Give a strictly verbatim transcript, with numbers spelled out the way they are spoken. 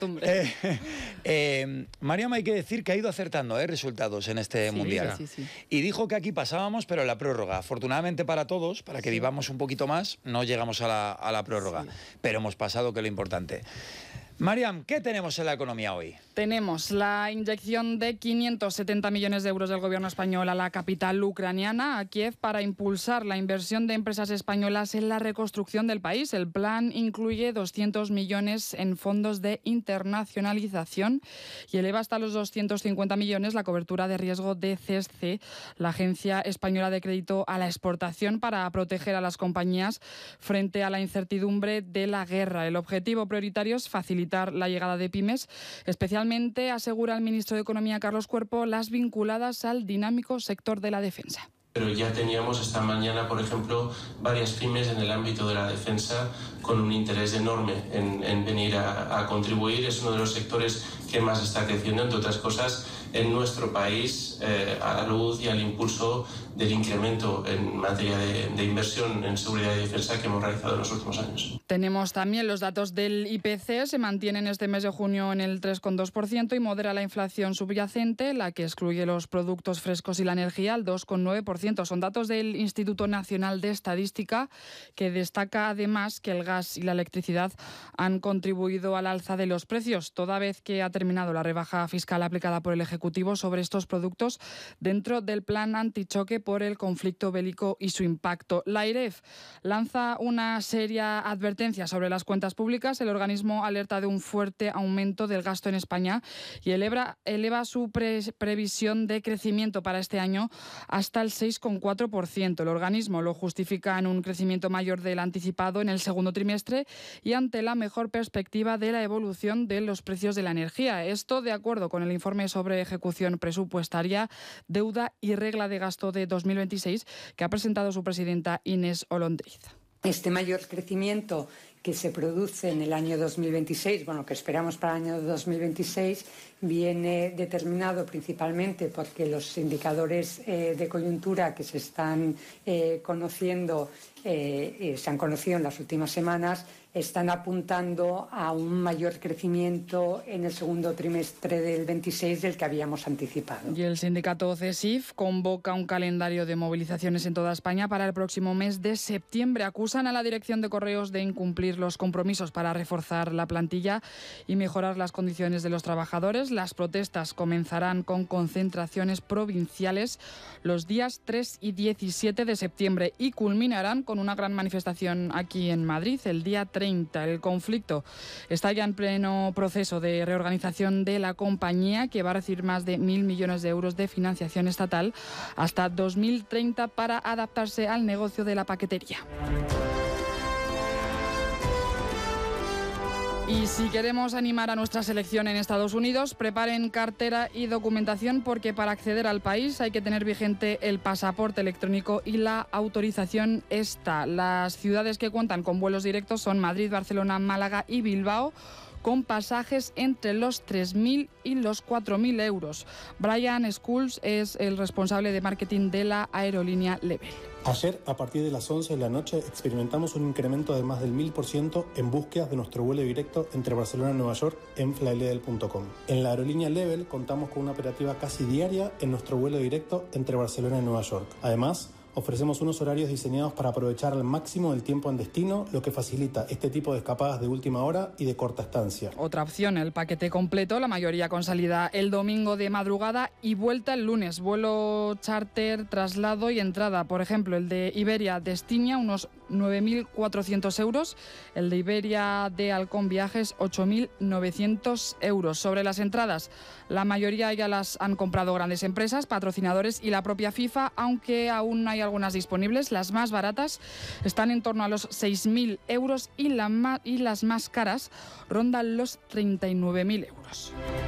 costumbre. Eh, eh, Mariam, hay que decir que ha ido acertando eh, resultados en este Sí, Mundial. sí, sí. Y dijo que aquí pasábamos, pero en la prórroga. Afortunadamente para todos, para que Sí. vivamos un poquito más, no llegamos a la, a la prórroga. Sí. Pero hemos pasado, que es lo importante. Mariam, ¿qué tenemos en la economía hoy? Tenemos la inyección de quinientos setenta millones de euros del gobierno español a la capital ucraniana, a Kiev, para impulsar la inversión de empresas españolas en la reconstrucción del país. El plan incluye doscientos millones en fondos de internacionalización y eleva hasta los doscientos cincuenta millones la cobertura de riesgo de C E S C, la Agencia Española de Crédito a la Exportación, para proteger a las compañías frente a la incertidumbre de la guerra. El objetivo prioritario es facilitar la llegada de pymes, especialmente, asegura el ministro de Economía, Carlos Cuerpo, las vinculadas al dinámico sector de la defensa. Pero ya teníamos esta mañana, por ejemplo, varias pymes en el ámbito de la defensa con un interés enorme en, en venir a, a contribuir. Es uno de los sectores que más está creciendo, entre otras cosas, en nuestro país, eh, a la luz y al impulso del incremento en materia de, de inversión en seguridad y defensa que hemos realizado en los últimos años. Tenemos también los datos del I P C, se mantienen este mes de junio en el tres coma dos por ciento y modera la inflación subyacente, la que excluye los productos frescos y la energía, al dos coma nueve por ciento. Son datos del Instituto Nacional de Estadística, que destaca además que el gas y la electricidad han contribuido al alza de los precios, toda vez que ha terminado la rebaja fiscal aplicada por el Ejecutivo sobre estos productos dentro del plan antichoque por el conflicto bélico y su impacto. La AIREF lanza una seria advertencia sobre las cuentas públicas. El organismo alerta de un fuerte aumento del gasto en España y eleva, eleva su pre previsión de crecimiento para este año hasta el seis coma cuatro por ciento. El organismo lo justifica en un crecimiento mayor del anticipado en el segundo trimestre y ante la mejor perspectiva de la evolución de los precios de la energía. Esto de acuerdo con el informe sobre ejecución presupuestaria, deuda y regla de gasto de dos mil veintiséis que ha presentado su presidenta Inés Olondriz. Este mayor crecimiento que se produce en el año dos mil veintiséis, bueno, que esperamos para el año dos mil veintiséis, viene determinado principalmente porque los indicadores eh, de coyuntura que se están eh, conociendo, eh, eh, se han conocido en las últimas semanas, están apuntando a un mayor crecimiento en el segundo trimestre del veintiséis del que habíamos anticipado. Y el sindicato CESIF convoca un calendario de movilizaciones en toda España para el próximo mes de septiembre. Acusan a la Dirección de Correos de incumplir los compromisos para reforzar la plantilla y mejorar las condiciones de los trabajadores. Las protestas comenzarán con concentraciones provinciales los días tres y diecisiete de septiembre y culminarán con una gran manifestación aquí en Madrid el día treinta. El conflicto está ya en pleno proceso de reorganización de la compañía, que va a recibir más de mil millones de euros de financiación estatal hasta dos mil treinta para adaptarse al negocio de la paquetería. Y si queremos animar a nuestra selección en Estados Unidos, preparen cartera y documentación, porque para acceder al país hay que tener vigente el pasaporte electrónico y la autorización está. Las ciudades que cuentan con vuelos directos son Madrid, Barcelona, Málaga y Bilbao, con pasajes entre los tres mil y los cuatro mil euros. Brian Schools es el responsable de marketing de la aerolínea Level. Ayer, a partir de las once de la noche, experimentamos un incremento de más del mil por ciento en búsquedas de nuestro vuelo directo entre Barcelona y Nueva York en flylevel punto com. En la aerolínea Level contamos con una operativa casi diaria en nuestro vuelo directo entre Barcelona y Nueva York. Además, ofrecemos unos horarios diseñados para aprovechar al máximo el tiempo en destino, lo que facilita este tipo de escapadas de última hora y de corta estancia. Otra opción, el paquete completo, la mayoría con salida el domingo de madrugada y vuelta el lunes. Vuelo charter, traslado y entrada. Por ejemplo, el de Iberia Destinia, unos nueve mil cuatrocientos euros. El de Iberia de Halcón Viajes, ocho mil novecientos euros. Sobre las entradas, la mayoría ya las han comprado grandes empresas, patrocinadores y la propia FIFA, aunque aún hay algunas disponibles. Las más baratas están en torno a los seis mil euros y, la y las más caras rondan los treinta y nueve mil euros.